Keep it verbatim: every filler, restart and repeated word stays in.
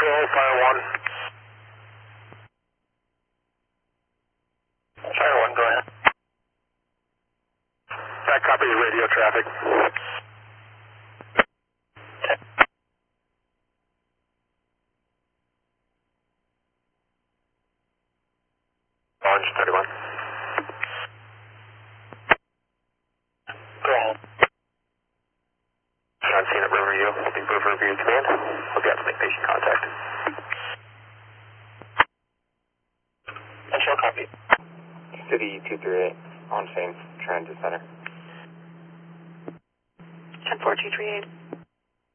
Control, Fire one. Fire one, go ahead. I copy the radio traffic. Orange thirty-one. Go ahead. John Cena at Riverview, looking for Riverview Command. We'll get to make patient contact. And show copy. City two three eight, on Fame, Transit Center. ten four two three eight.